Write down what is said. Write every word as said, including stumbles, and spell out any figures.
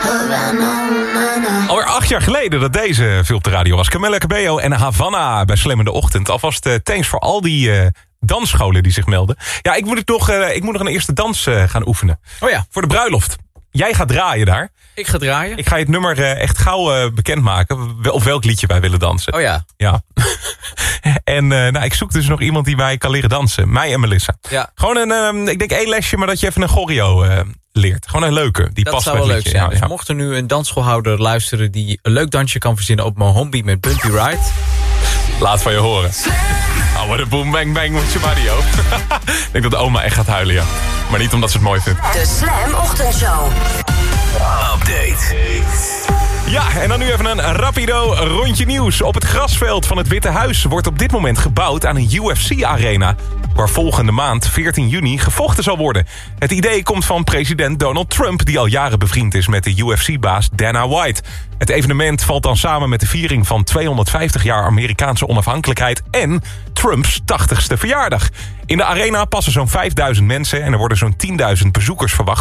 Alweer acht jaar geleden dat deze veel op de radio was. Camila Cabello en Havana bij Slam in de Ochtend. Alvast uh, thanks voor al die uh, dansscholen die zich melden. Ja, ik moet, het nog, uh, ik moet nog een eerste dans uh, gaan oefenen. Oh ja. Voor de bruiloft. Jij gaat draaien daar. Ik ga draaien. Ik ga je het nummer uh, echt gauw uh, bekendmaken. Op welk liedje wij willen dansen. Oh ja. Ja. En uh, nou, ik zoek dus nog iemand die mij kan leren dansen. Mij en Melissa. Ja. Gewoon een, uh, ik denk één lesje, maar dat je even een choreo uh, leert. Gewoon een leuke. Die dat past zou bij wel het leuk liedje. zijn. Ja, Dus ja. mocht er nu een dansschoolhouder luisteren die een leuk dansje kan verzinnen op Mohombi met Bumpy Ride. Laat van je horen. Oh, wat een boom bang bang met je Mario. Ik denk dat de oma echt gaat huilen, ja. Maar niet omdat ze het mooi vindt. De Slam Ochtendshow. Update. Ja, en dan nu even een rapido rondje nieuws. Op het grasveld van het Witte Huis wordt op dit moment gebouwd aan een U F C-arena... waar volgende maand, veertien juni, gevochten zal worden. Het idee komt van president Donald Trump... die al jaren bevriend is met de U F C-baas Dana White. Het evenement valt dan samen met de viering van tweehonderdvijftig jaar Amerikaanse onafhankelijkheid... en Trumps tachtigste verjaardag. In de arena passen zo'n vijfduizend mensen en er worden zo'n tienduizend bezoekers verwacht...